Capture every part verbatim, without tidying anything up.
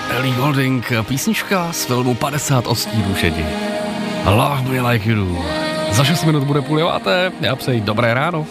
Ellie Goulding, písnička z filmu padesát odstínů šedi. Love me like you do. Za šest minut bude půl deváté, já přeji dobré ráno.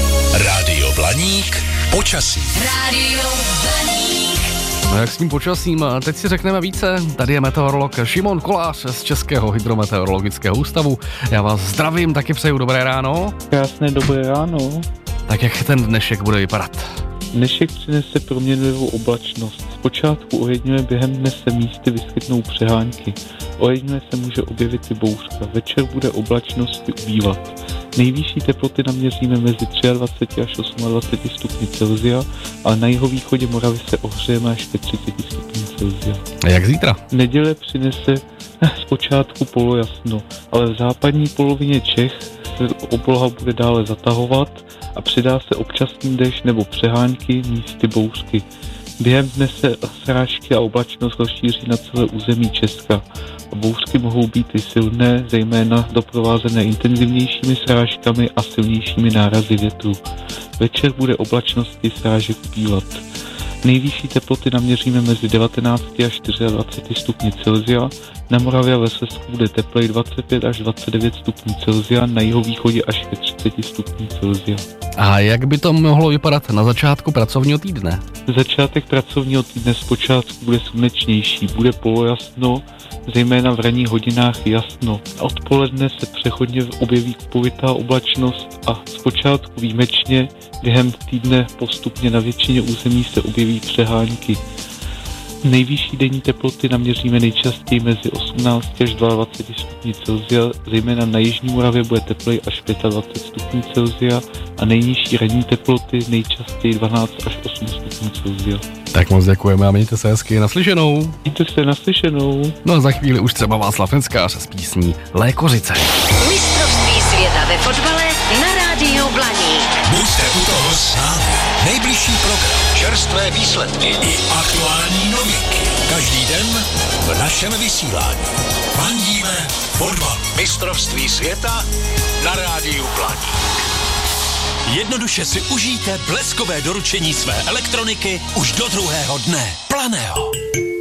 Rádio Blaník, počasí. Rádio Blaník. No jak s tím počasím, teď si řekneme více. Tady je meteorolog Šimon Kolář z Českého hydrometeorologického ústavu. Já vás zdravím, taky přeju dobré ráno. Krásné dobré ráno. Tak jak ten dnešek bude vypadat? Dnešek přinese proměnlivou oblačnost. Zpočátku ojediněle během dne se místy vyskytnou přehánky. Ojediněle se může objevit i bouřka. Večer bude oblačnosti ubývat. Nejvyšší teploty naměříme mezi dvacet tři až dvacet osm stupni Celsia, ale na jihovýchodě Moravy se ohřejeme až ke třiceti stupni Celsia. A jak zítra? Neděle přinese zpočátku polojasno, ale v západní polovině Čech se obloha bude dále zatahovat a přidá se občasný déšť nebo přehánky, místy bouřky. Během dne se srážky a oblačnost rozšíří na celé území Česka. Bouřky mohou být i silné, zejména doprovázené intenzivnějšími srážkami a silnějšími nárazy větru. Večer bude oblačnosti srážek ubývat. Nejvyšší teploty naměříme mezi devatenácti až dvaceti čtyřmi stupni Celsia, na Moravě a ve Slezsku bude teplej dvacet pět až dvacet devět stupňů Celsia, na jihovýchodě až ke třiceti stupňů Celsia. A jak by to mohlo vypadat na začátku pracovního týdne? Začátek pracovního týdne zpočátku bude slunečnější, bude polojasno, zejména v ranních hodinách jasno. Odpoledne se přechodně objeví kupovitá oblačnost a zpočátku výjimečně během týdne postupně na většině území se objeví přehánky. Nejvyšší denní teploty naměříme nejčastěji mezi osmnácti až dvaceti dvěma stupni Celsia, zejména na jižní Moravě bude teplej až dvacet pět stupňů Celsia a nejnižší ranní teploty nejčastěji dvanáct až osm stupňů Celsia. Tak moc děkujeme a mějte se hezky, naslyšenou. Mějte se, naslyšenou. No a za chvíli už třeba Václav Fenskář s písní Lékořice. Mistrovství světa ve fotbale na Rádiu Blaník. Buďte u toho s námi. Nejbližší program, čerstvé výsledky i aktuální novinky. Každý den v našem vysílání. Fandíme fotbal. Mistrovství světa na Rádiu Blaník. Jednoduše si užijte bleskové doručení své elektroniky už do druhého dne. Planého.